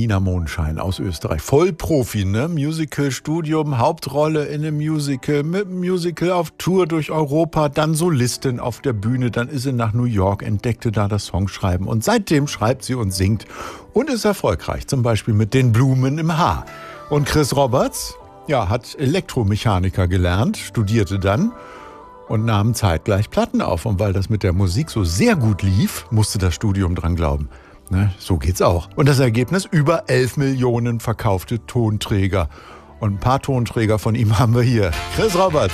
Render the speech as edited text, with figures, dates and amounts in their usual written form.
Berliner Mondschein aus Österreich. Vollprofi, ne? Musical-Studium, Hauptrolle in einem Musical, mit einem Musical auf Tour durch Europa, dann Solistin auf der Bühne, dann ist sie nach New York, entdeckte da das Songschreiben und seitdem schreibt sie und singt und ist erfolgreich, zum Beispiel mit Den Blumen im Haar. Und Chris Roberts, ja, hat Elektromechaniker gelernt, studierte dann und nahm zeitgleich Platten auf. Und weil das mit der Musik so sehr gut lief, musste das Studium dran glauben. Ne, so geht's auch. Und das Ergebnis? Über 11 Millionen verkaufte Tonträger. Und ein paar Tonträger von ihm haben wir hier. Chris Roberts.